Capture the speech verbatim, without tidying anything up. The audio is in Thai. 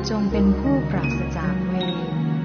จงเป็นผู้ปราศจากเวร